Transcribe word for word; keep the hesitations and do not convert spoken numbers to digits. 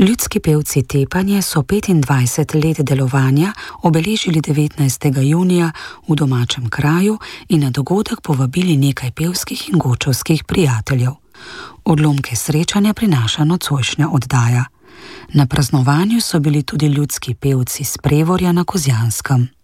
Ljudski pevci Tepanje so petindvajset let delovanja obeležili devetnajstega junija v domačem kraju in na dogodek povabili nekaj pevskih in gočovskih prijateljev. Odlomke srečanja prinaša nocojšnja oddaja. Na praznovanju so bili tudi ljudski pevci s Prevorja na Kozjanskem.